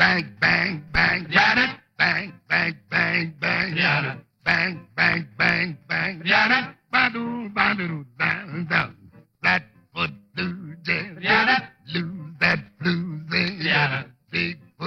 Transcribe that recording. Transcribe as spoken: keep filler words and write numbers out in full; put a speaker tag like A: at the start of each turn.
A: bang, bang, bang.
B: Yada.
A: Bang, bang, bang, bang.
B: Yada.
A: Bang, bang, bang, bang.
B: Yada.
A: Ba-doo, ba-doo, ba-doo.